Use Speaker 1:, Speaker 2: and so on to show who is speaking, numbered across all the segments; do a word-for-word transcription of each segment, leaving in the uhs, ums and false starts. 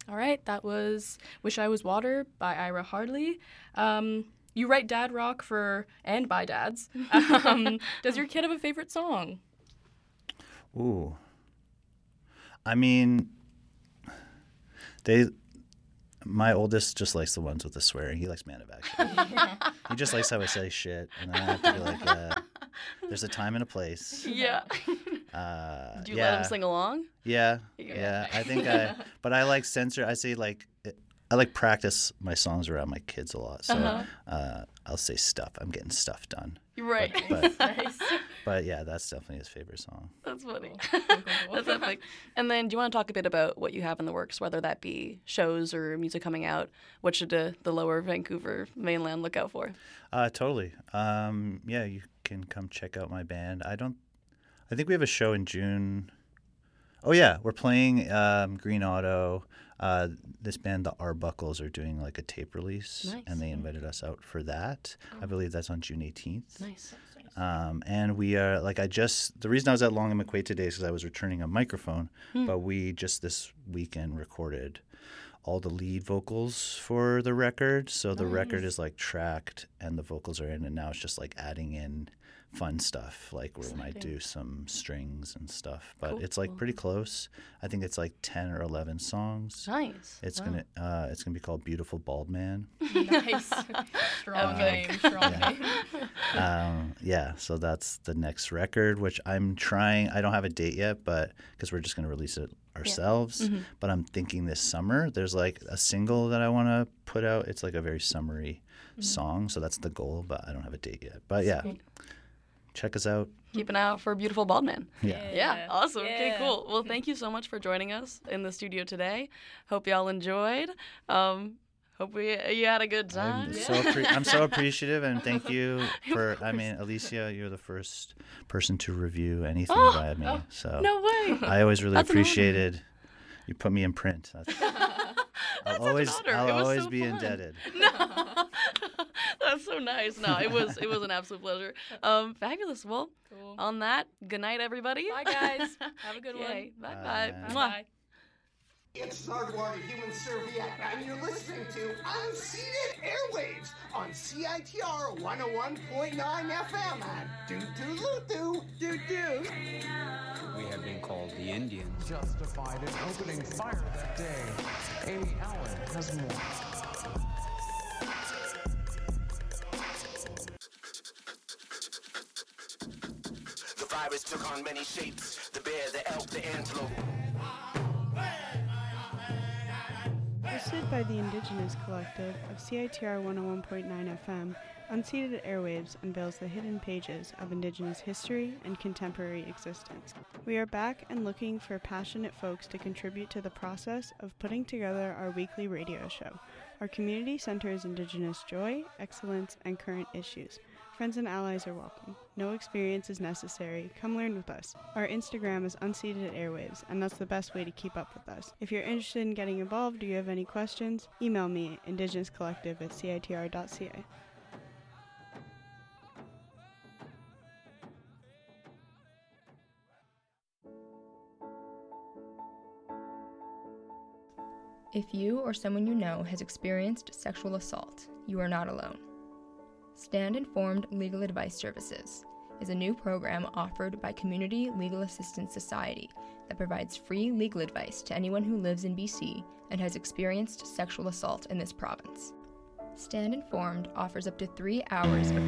Speaker 1: All right, that was Wish I Was Water by Ira Hardley. Um, you write dad rock for and by dads. Um, does your kid have a favorite song?
Speaker 2: Ooh. I mean, they. My oldest just likes the ones with the swearing. He likes Man of Action. He just likes how I say shit, and then I have to be like, uh, "There's a time and a place."
Speaker 3: Yeah.
Speaker 2: Uh,
Speaker 3: Do you
Speaker 2: yeah.
Speaker 3: let him sing along?
Speaker 2: Yeah,
Speaker 3: Yeah.
Speaker 2: yeah. I think I, but I like censor. I say like, I like practice my songs around my kids a lot. So
Speaker 3: Uh-huh.
Speaker 2: uh, I'll say stuff. I'm getting stuff done.
Speaker 3: You're right.
Speaker 2: But,
Speaker 1: Nice.
Speaker 2: but yeah, that's definitely his favorite song.
Speaker 3: That's funny.
Speaker 1: Cool, cool, cool.
Speaker 3: That's epic. And then do you want to talk a bit about what you have in the works, whether that be shows or music coming out? What should uh, the lower Vancouver mainland look out for?
Speaker 2: Uh, totally. Um, yeah, you can come check out my band. I don't. I think we have a show in June. Oh yeah, we're playing um, Green Auto. Uh, this band, the Arbuckles, are doing like a tape release,
Speaker 3: Nice.
Speaker 2: and they invited us out for that. I believe that's on June eighteenth.
Speaker 3: Nice.
Speaker 2: Um, and we are like I just the reason I was at Long and McQuaid today is because I was returning a microphone,
Speaker 3: Hmm.
Speaker 2: but we just this weekend recorded all the lead vocals for the record. So the record
Speaker 3: Nice.
Speaker 2: is like tracked and the vocals are in, and now it's just like adding in fun stuff like we're gonna
Speaker 3: Exciting.
Speaker 2: do some strings and stuff. But
Speaker 3: Cool.
Speaker 2: it's like pretty close. I think it's like ten or eleven songs.
Speaker 3: Nice.
Speaker 2: It's
Speaker 3: Wow.
Speaker 2: gonna uh, it's gonna be called Beautiful Bald Man.
Speaker 1: Nice. Strong
Speaker 3: Epic.
Speaker 1: name. Strong
Speaker 2: Yeah.
Speaker 1: name.
Speaker 2: um, yeah, so that's the next record, which I'm trying. I don't have a date yet, but because we're just going to release it ourselves.
Speaker 3: Mhm.
Speaker 2: But I'm thinking this summer there's like a single that I want to put out. It's like a very summery song, so that's the goal. But I don't have a date yet. But yeah,
Speaker 3: Sweet.
Speaker 2: check us out.
Speaker 3: Keep an eye out for Beautiful Bald Man.
Speaker 2: Yeah.
Speaker 3: Yeah, awesome. Okay,
Speaker 1: Yeah.
Speaker 3: cool. Well, thank you so much for joining us in the studio today. Hope y'all enjoyed. Um, hope we, you had a good time.
Speaker 2: I'm so appre- I'm so appreciative, and thank you for. I mean, Alicia, you're the first person to review anything
Speaker 3: Oh,
Speaker 2: by me. So
Speaker 3: No way.
Speaker 2: I always really
Speaker 3: That's an honor.
Speaker 2: appreciated you put me in print. That's, I'll
Speaker 3: such an
Speaker 2: always
Speaker 3: honor. It
Speaker 2: I'll
Speaker 3: was
Speaker 2: always
Speaker 3: so
Speaker 2: be
Speaker 3: fun.
Speaker 2: indebted.
Speaker 3: No. That's so nice. No, it was it was an absolute pleasure. Um, fabulous. Well,
Speaker 1: Cool.
Speaker 3: on that, good night, everybody.
Speaker 1: Bye, guys. Have a good
Speaker 3: Okay,
Speaker 1: one.
Speaker 3: bye-bye.
Speaker 2: Bye.
Speaker 3: Mwah.
Speaker 1: Bye.
Speaker 4: It's Hardwater Human Serviette, and you're listening to Unceded Airwaves on C I T R one oh one point nine F M at doo-doo-loo-doo, doo-doo.
Speaker 5: We have been called the Indians.
Speaker 6: Justified in opening fire that day. Amy Allen has more.
Speaker 7: The virus took on many shapes. The bear, the elk, the antelope.
Speaker 8: Hosted by the Indigenous Collective of C I T R one oh one point nine F M, Unceded Airwaves unveils the hidden pages of Indigenous history and contemporary existence. We are back and looking for passionate folks to contribute to the process of putting together our weekly radio show. Our community centers Indigenous joy, excellence, and current issues. Friends and allies are welcome. No experience is necessary. Come learn with us. Our Instagram is Unceded Airwaves, and that's the best way to keep up with us. If you're interested in getting involved or you have any questions, email me at indigenouscollective at C I T R dot C A.
Speaker 9: If you or someone you know has experienced sexual assault, you are not alone. Stand Informed Legal Advice Services is a new program offered by Community Legal Assistance Society that provides free legal advice to anyone who lives in B C and has experienced sexual assault in this province. Stand Informed offers up to three hours of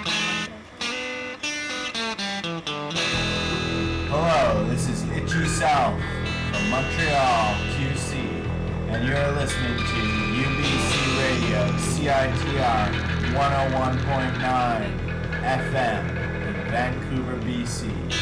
Speaker 10: Hello, this is Itchy South from Montreal, Q C, and you're listening to U B C Radio, C I T R one oh one point nine F M in Vancouver, B C.